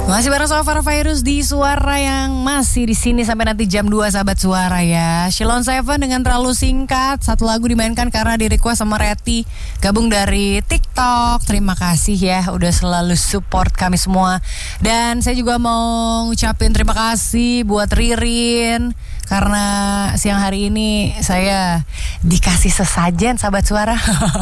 Masih bareng Sofar Virus di Suara yang masih di sini sampai nanti jam 2 sahabat Suara ya. Shilon Seven dengan Terlalu Singkat. Satu lagu dimainkan karena di request sama Reti, gabung dari TikTok. Terima kasih ya udah selalu support kami semua. Dan saya juga mau ngucapin terima kasih buat Ririn, karena siang hari ini saya dikasih sesajen sahabat Suara.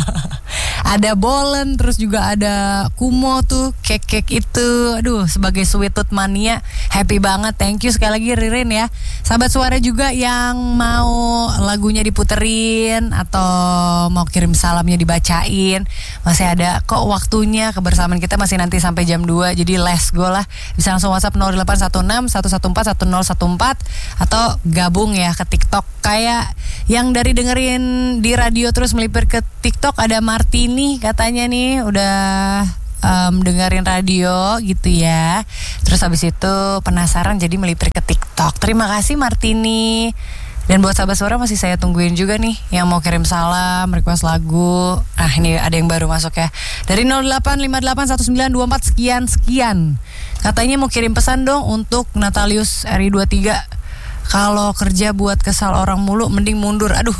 Ada bolen, terus juga ada kumo tuh, kek-kek itu. Aduh, sebagai sweet tooth mania, happy banget. Thank you sekali lagi Ririn ya. Sahabat Suara juga yang mau lagunya diputerin atau mau kirim salamnya dibacain, masih ada kok waktunya. Kebersamaan kita masih nanti sampai jam 2. Jadi let's go lah. Bisa langsung WhatsApp 0816 114 1014 atau gabung ya ke TikTok. Kayak yang dari dengerin di radio terus melipir ke TikTok, ada Martini katanya nih udah dengerin radio gitu ya. Terus habis itu penasaran jadi melipir ke TikTok. Terima kasih Martini. Dan buat sahabat Suara masih saya tungguin juga nih yang mau kirim salam, request lagu. Ah, ini ada yang baru masuk ya. Dari 08581924 sekian. Katanya mau kirim pesan dong untuk Natalius RI23. Kalau kerja buat kesal orang mulu mending mundur. Aduh.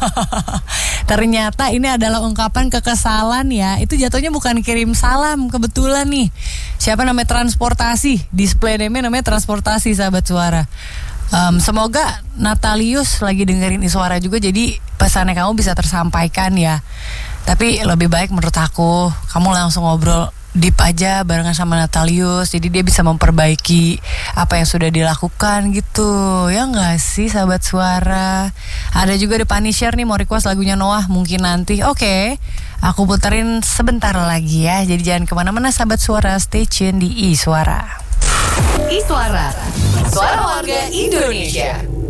Ternyata ini adalah ungkapan kekesalan ya. Itu jatuhnya bukan kirim salam kebetulan nih. Siapa namanya transportasi? Display namanya transportasi sahabat Suara. Semoga Natalius lagi dengerin Suara juga, jadi pesannya kamu bisa tersampaikan ya. Tapi lebih baik menurut aku kamu langsung ngobrol deep aja barengan sama Natalius, jadi dia bisa memperbaiki apa yang sudah dilakukan gitu. Ya nggak sih sahabat Suara? Ada juga The Punisher nih mau request lagunya Noah, mungkin nanti. Oke, aku puterin sebentar lagi ya. Jadi jangan kemana-mana sahabat Suara, stay tune di Suara. Suara, suara warga Indonesia.